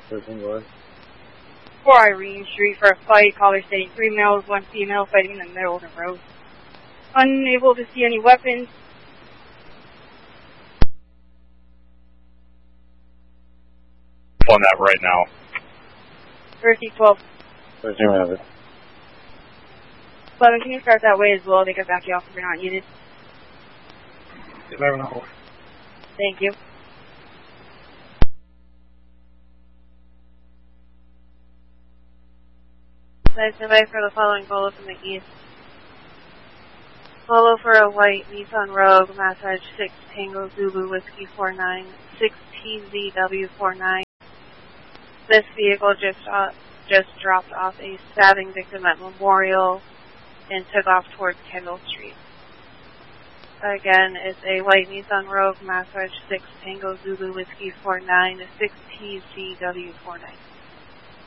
Person, go ahead. 4 Irene Street for a fight. Caller stating 3 males, 1 female fighting in the middle of the road. Unable to see any weapons. On that right now. 3012. 1311. 11, can you start that way as well? They can back you off if you're not needed. 11. Thank you. Standby for the following follow from the east. Follow for a white Nissan Rogue, Massage 6 Tango Zulu Whiskey 49, 6 TZW49. This vehicle just dropped off a stabbing victim at Memorial and took off towards Kendall Street. Again, it's a white Nissan Rogue, Massage 6 Tango Zulu Whiskey 49, 6 TZW49.